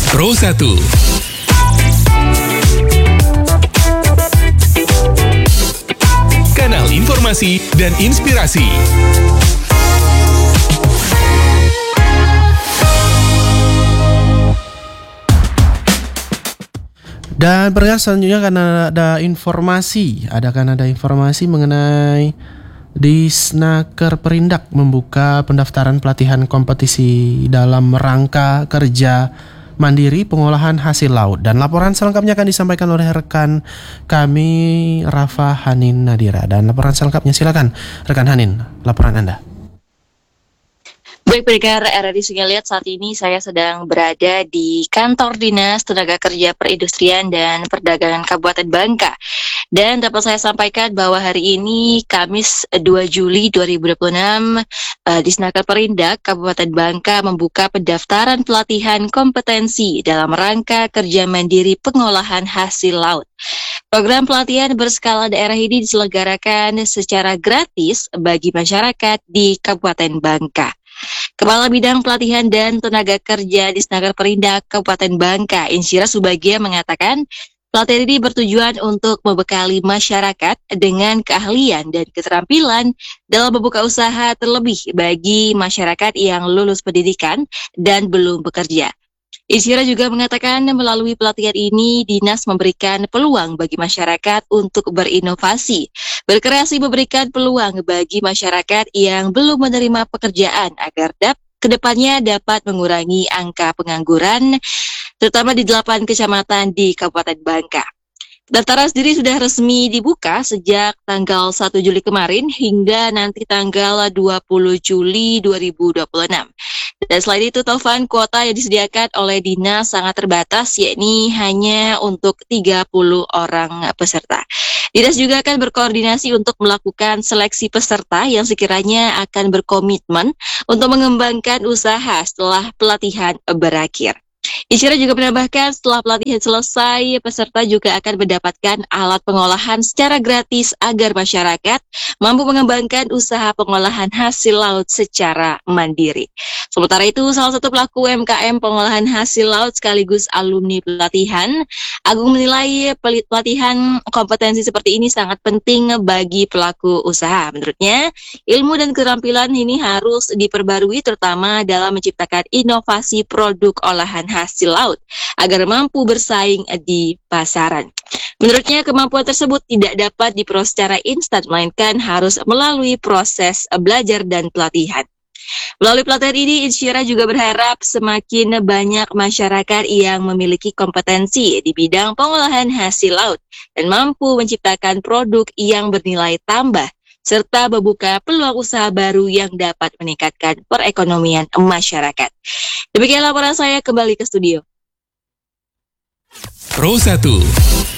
Pro 1. Kanal informasi dan inspirasi. Dan pendengar selanjutnya akan ada informasi mengenai Disnaker Perindak membuka pendaftaran pelatihan kompetisi dalam rangka kerja mandiri pengolahan hasil laut. Dan laporan selengkapnya akan disampaikan oleh rekan kami Rafa Hanin Nadira. Dan laporan selengkapnya silakan rekan Hanin, laporan Anda. Baik pendengar RRI Sungai Liat, saat ini saya sedang berada di kantor Dinas Tenaga Kerja Perindustrian dan Perdagangan Kabupaten Bangka. Dan dapat saya sampaikan bahwa hari ini Kamis 2 Juli 2026 Disnaker Perindak Kabupaten Bangka membuka pendaftaran pelatihan kompetensi dalam rangka kerja mandiri pengolahan hasil laut. Program pelatihan berskala daerah ini diselenggarakan secara gratis bagi masyarakat di Kabupaten Bangka. Kepala Bidang Pelatihan dan Tenaga Kerja Disnaker Perindak Kabupaten Bangka, Insyira Subagia mengatakan, pelatihan ini bertujuan untuk membekali masyarakat dengan keahlian dan keterampilan dalam membuka usaha, terlebih bagi masyarakat yang lulus pendidikan dan belum bekerja. Insyira juga mengatakan melalui pelatihan ini Dinas memberikan peluang bagi masyarakat untuk berinovasi, berkreasi, memberikan peluang bagi masyarakat yang belum menerima pekerjaan agar kedepannya dapat mengurangi angka pengangguran, terutama di 8 kecamatan di Kabupaten Bangka. Pendaftaran sendiri sudah resmi dibuka sejak tanggal 1 Juli kemarin hingga nanti tanggal 20 Juli 2026. Dan selain itu, Taufan, kuota yang disediakan oleh Dinas sangat terbatas, yakni hanya untuk 30 orang peserta. Dinas juga akan berkoordinasi untuk melakukan seleksi peserta yang sekiranya akan berkomitmen untuk mengembangkan usaha setelah pelatihan berakhir. Insyira juga menambahkan setelah pelatihan selesai, peserta juga akan mendapatkan alat pengolahan secara gratis agar masyarakat mampu mengembangkan usaha pengolahan hasil laut secara mandiri. Sementara itu, salah satu pelaku UMKM pengolahan hasil laut sekaligus alumni pelatihan, Agung menilai pelatihan kompetensi seperti ini sangat penting bagi pelaku usaha. Menurutnya, ilmu dan keterampilan ini harus diperbarui terutama dalam menciptakan inovasi produk olahan hasil laut agar mampu bersaing di pasaran. Menurutnya, kemampuan tersebut tidak dapat diperoleh secara instan, melainkan harus melalui proses belajar dan pelatihan. Melalui pelatihan ini, Insyira juga berharap semakin banyak masyarakat yang memiliki kompetensi di bidang pengolahan hasil laut dan mampu menciptakan produk yang bernilai tambah serta membuka peluang usaha baru yang dapat meningkatkan perekonomian masyarakat. Demikian laporan saya, kembali ke studio. Pro 1.